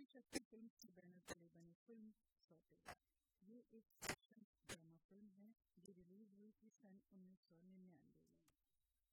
शक्ति फिल्म के बैनर तले बनी फिल्म सौतेला। ये एक एक्शन ड्रामा फिल्म है जो रिलीज हुई थी सन 1999।